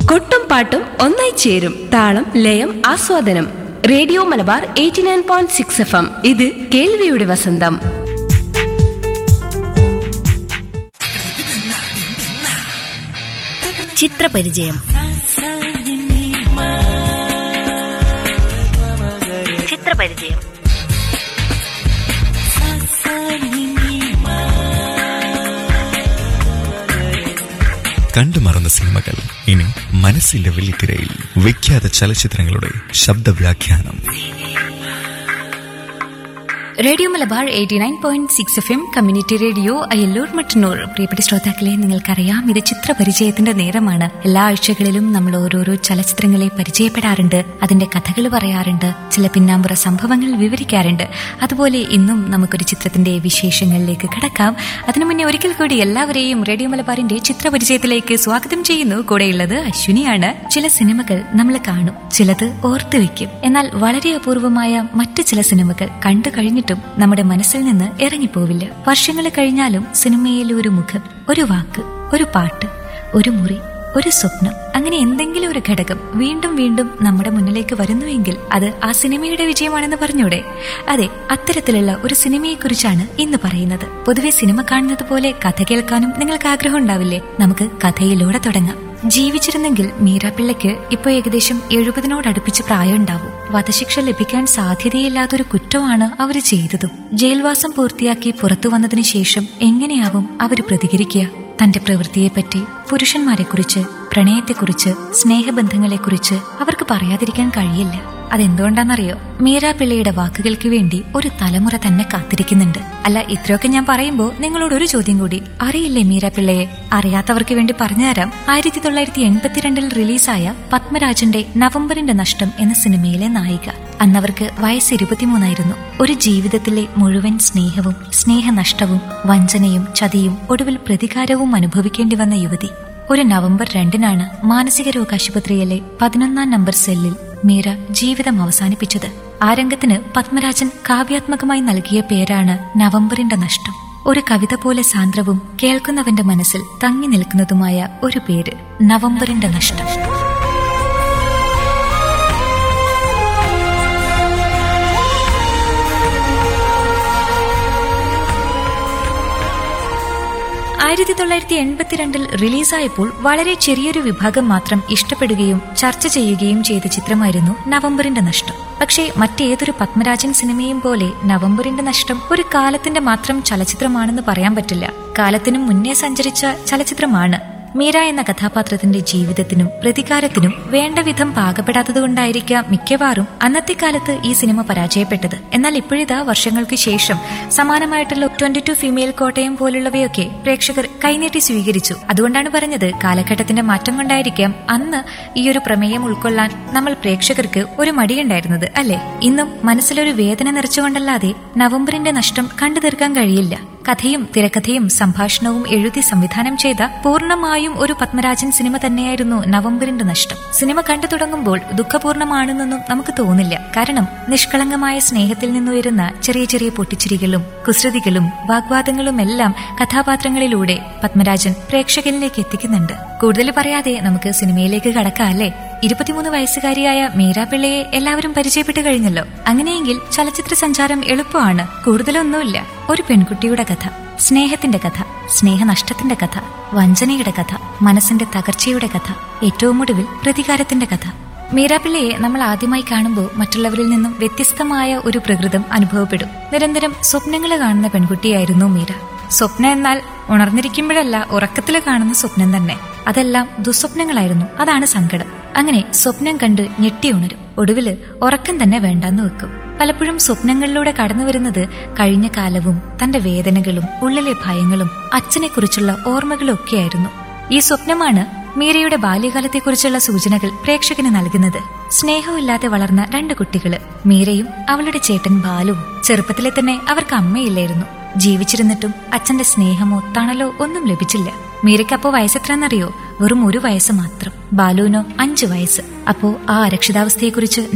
കൊട്ടും പാട്ടും ഒന്നായി ചേരും താളം ലയം ആസ്വാദനം. Radio Malabar 89.6 FM. ഇത് കേൾവിയുടെ വസന്തം. ചിത്രപരിചയം. ചിത്രപരിചയം കണ്ടുമറന്ന സിനിമകൾ ഇനി മനസ്സിന്റെ വെള്ളിത്തിരയിൽ. വിഖ്യാത ചലച്ചിത്രങ്ങളുടെ ശബ്ദവ്യാഖ്യാനം. Radio Malabar 89.6 FM community radio Ayyallur Mattannur. പ്രിയപ്പെട്ട ശ്രോതാക്കളെ, നിങ്ങൾക്കറിയാം, ഇത് ചിത്രപരിചയത്തിന്റെ നേരമാണ്. എല്ലാ ആഴ്ചകളിലും നമ്മൾ ഓരോരോ ചലച്ചിത്രങ്ങളെ പരിചയപ്പെടാറുണ്ട്, അതിന്റെ കഥകൾ പറയാറുണ്ട്, ചില പിന്നാമ്പുറ സംഭവങ്ങൾ വിവരിക്കാറുണ്ട്. അതുപോലെ ഇന്നും നമുക്കൊരു ചിത്രത്തിന്റെ വിശേഷങ്ങളിലേക്ക് കടക്കാം. അതിനു മുന്നേ ഒരിക്കൽ കൂടി എല്ലാവരെയും റേഡിയോ മലബാറിന്റെ ചിത്രപരിചയത്തിലേക്ക് സ്വാഗതം ചെയ്യുന്നു. കൂടെയുള്ളത് അശ്വിനിയാണ്. ചില സിനിമകൾ നമ്മൾ കാണും, ചിലത് ഓർത്തുവെക്കും. എന്നാൽ വളരെ അപൂർവമായ മറ്റു ചില സിനിമകൾ കണ്ടു കഴിഞ്ഞിട്ട് നമ്മുടെ മനസ്സിൽ നിന്ന് ഇറങ്ങിപ്പോവില്ല. വർഷങ്ങൾ കഴിഞ്ഞാലും സിനിമയിലെ ഒരു മുഖം, ഒരു വാക്ക്, ഒരു പാട്ട്, ഒരു മുറി, ഒരു സ്വപ്നം, അങ്ങനെ എന്തെങ്കിലും ഒരു ഘടകം വീണ്ടും വീണ്ടും നമ്മുടെ മുന്നിലേക്ക് വരുന്നുവെങ്കിൽ അത് ആ സിനിമയുടെ വിജയമാണെന്ന് പറഞ്ഞൂടെ? അതെ, അത്തരത്തിലുള്ള ഒരു സിനിമയെക്കുറിച്ചാണ് ഇന്ന് പറയുന്നത്. പൊതുവെ സിനിമ കാണുന്നത് പോലെ കഥ കേൾക്കാനും നിങ്ങൾക്ക് ആഗ്രഹം ഉണ്ടാവില്ലേ? നമുക്ക് കഥയിലൂടെ തുടങ്ങാം. ജീവിച്ചിരുന്നെങ്കിൽ മീരാപിള്ളയ്ക്ക് ഇപ്പോൾ ഏകദേശം 70-നോടടുപ്പിച്ച് പ്രായമുണ്ടാവും. വധശിക്ഷ ലഭിക്കാൻ സാധ്യതയില്ലാത്തൊരു കുറ്റമാണ് അവർ ചെയ്തതും. ജയിൽവാസം പൂർത്തിയാക്കി പുറത്തു വന്നതിന് ശേഷം എങ്ങനെയാവും അവർ പ്രതികരിക്കുക? തന്റെ പ്രവൃത്തിയെപ്പറ്റി, പുരുഷന്മാരെക്കുറിച്ച്, പ്രണയത്തെക്കുറിച്ച്, സ്നേഹബന്ധങ്ങളെക്കുറിച്ച് അവർക്ക് പറയാതിരിക്കാൻ കഴിയില്ല. അതെന്തുകൊണ്ടാണെന്നറിയോ? മീരാപിള്ളയുടെ വാക്കുകൾക്ക് വേണ്ടി ഒരു തലമുറ തന്നെ കാത്തിരിക്കുന്നുണ്ട്. അല്ല, ഇത്രയൊക്കെ ഞാൻ പറയുമ്പോ നിങ്ങളോട് ഒരു ചോദ്യം കൂടി. അറിയില്ലേ മീരാപിള്ളയെ? അറിയാത്തവർക്ക് വേണ്ടി പറഞ്ഞുതരാം. 1982 റിലീസായ പത്മരാജന്റെ നവംബറിന്റെ നഷ്ടം എന്ന സിനിമയിലെ നായിക. അന്നവർക്ക് വയസ്സ് 23 ഒരു ജീവിതത്തിലെ മുഴുവൻ സ്നേഹവും സ്നേഹനഷ്ടവും വഞ്ചനയും ചതിയും ഒടുവിൽ പ്രതികാരവും അനുഭവിക്കേണ്ടി വന്ന യുവതി. ഒരു നവംബർ 2 മാനസിക രോഗാശുപത്രിയിലെ 11-ാം നമ്പർ സെല്ലിൽ മീര ജീവിതം അവസാനിപ്പിച്ചത്. ആ രംഗത്തിന് പത്മരാജൻ കാവ്യാത്മകമായി നൽകിയ പേരാണ് നവംബറിന്റെ നഷ്ടം. ഒരു കവിത പോലെ സാന്ദ്രവും കേൾക്കുന്നവന്റെ മനസ്സിൽ തങ്ങി നിൽക്കുന്നതുമായ ഒരു പേര്, നവംബറിന്റെ നഷ്ടം. ആയിരത്തി 1982 റിലീസായപ്പോൾ വളരെ ചെറിയൊരു വിഭാഗം മാത്രം ഇഷ്ടപ്പെടുകയും ചർച്ച ചെയ്യുകയും ചെയ്ത ചിത്രമായിരുന്നു നവംബറിന്റെ നഷ്ടം. പക്ഷേ മറ്റേതൊരു പത്മരാജൻ സിനിമയും പോലെ നവംബറിന്റെ നഷ്ടം ഒരു കാലത്തിന്റെ മാത്രം ചലച്ചിത്രമാണെന്ന് പറയാൻ പറ്റില്ല. കാലത്തിനും മുന്നേ സഞ്ചരിച്ച ചലച്ചിത്രമാണ്. മീര എന്ന കഥാപാത്രത്തിന്റെ ജീവിതത്തിനും പ്രതികാരത്തിനും വേണ്ട വിധം പാകപ്പെടാത്തതുകൊണ്ടായിരിക്കാം മിക്കവാറും അന്നത്തെ കാലത്ത് ഈ സിനിമ പരാജയപ്പെട്ടത്. എന്നാൽ ഇപ്പോഴിതാ വർഷങ്ങൾക്ക് ശേഷം സമാനമായിട്ടുള്ള 22 ഫീമെയിൽ കോട്ടയം പോലുള്ളവയൊക്കെ പ്രേക്ഷകർ കൈനീട്ടി സ്വീകരിച്ചു. അതുകൊണ്ടാണ് പറഞ്ഞത്, കാലഘട്ടത്തിന്റെ മാറ്റം കൊണ്ടായിരിക്കാം അന്ന് ഈ ഒരു പ്രമേയം ഉൾക്കൊള്ളാൻ നമ്മൾ പ്രേക്ഷകർക്ക് ഒരു മടിയുണ്ടായിരുന്നത്, അല്ലെ? ഇന്നും മനസ്സിലൊരു വേദന നിറച്ചുകൊണ്ടല്ലാതെ നവംബറിന്റെ നഷ്ടം കണ്ടു തീർക്കാൻ കഴിയില്ല. കഥയും തിരക്കഥയും സംഭാഷണവും എഴുതി സംവിധാനം ചെയ്ത പൂർണ്ണമായും ഒരു പത്മരാജൻ സിനിമ തന്നെയായിരുന്നു നവംബറിന്റെ നഷ്ടം. സിനിമ കണ്ടു തുടങ്ങുമ്പോൾ ദുഃഖപൂർണ്ണമാണെന്നൊന്നും നമുക്ക് തോന്നില്ല. കാരണം നിഷ്കളങ്കമായ സ്നേഹത്തിൽ നിന്നുയരുന്ന ചെറിയ ചെറിയ പൊട്ടിച്ചിരികളും കുസൃതികളും വാഗ്വാദങ്ങളും എല്ലാം കഥാപാത്രങ്ങളിലൂടെ പത്മരാജൻ പ്രേക്ഷകരിലേക്ക് എത്തിക്കുന്നുണ്ട്. കൂടുതൽ പറയാതെ നമുക്ക് സിനിമയിലേക്ക് കടക്കാം, അല്ലേ? 23 വയസ്സുകാരിയായ മീരാപിള്ളയെ എല്ലാവരും പരിചയപ്പെട്ട് കഴിഞ്ഞല്ലോ. അങ്ങനെയെങ്കിൽ ചലച്ചിത്ര സഞ്ചാരം എളുപ്പമാണ്. കൂടുതലൊന്നുമില്ല. ഒരു പെൺകുട്ടിയുടെ കഥ, സ്നേഹത്തിന്റെ കഥ, സ്നേഹനഷ്ടത്തിന്റെ കഥ, വഞ്ചനയുടെ കഥ, മനസ്സിന്റെ തകർച്ചയുടെ കഥ, ഏറ്റവും ഒടുവിൽ പ്രതികാരത്തിന്റെ കഥ. മീരാപിള്ളയെ നമ്മൾ ആദ്യമായി കാണുമ്പോൾ മറ്റുള്ളവരിൽ നിന്നും വ്യത്യസ്തമായ ഒരു പ്രകൃതം അനുഭവപ്പെടും. നിരന്തരം സ്വപ്നങ്ങൾ കാണുന്ന പെൺകുട്ടിയായിരുന്നു മീര. സ്വപ്നം എന്നാൽ ഉണർന്നിരിക്കുമ്പോഴല്ല, ഉറക്കത്തിൽ കാണുന്ന സ്വപ്നം തന്നെ. അതെല്ലാം ദുസ്വപ്നങ്ങളായിരുന്നു. അതാണ് സങ്കടം. അങ്ങനെ സ്വപ്നം കണ്ട് ഞെട്ടി ഉണരും. ഒടുവില് ഉറക്കം തന്നെ വേണ്ടാന്ന് വെക്കും. പലപ്പോഴും സ്വപ്നങ്ങളിലൂടെ കടന്നു വരുന്നത് കഴിഞ്ഞ കാലവും തന്റെ വേദനകളും ഉള്ളിലെ ഭയങ്ങളും അച്ഛനെക്കുറിച്ചുള്ള ഓർമ്മകളും ഒക്കെയായിരുന്നു. ഈ സ്വപ്നമാണ് മീരയുടെ ബാല്യകാലത്തെക്കുറിച്ചുള്ള സൂചനകൾ പ്രേക്ഷകന് നൽകുന്നത്. സ്നേഹമില്ലാതെ വളർന്ന 2 കുട്ടികള്, മീരയും അവളുടെ ചേട്ടൻ ബാലുവും. ചെറുപ്പത്തിലെ തന്നെ അവർക്ക് അമ്മയില്ലായിരുന്നു. ജീവിച്ചിരുന്നിട്ടും അച്ഛന്റെ സ്നേഹമോ തണലോ ഒന്നും ലഭിച്ചില്ല. മീരയ്ക്കപ്പോ വയസ്സെത്രയെന്നറിയോ? വെറും 1 വയസ്സ് മാത്രം. ബാലുവിനോ 5 വയസ്സ്. അപ്പോ ആ അരക്ഷിതാവസ്ഥയെക്കുറിച്ച്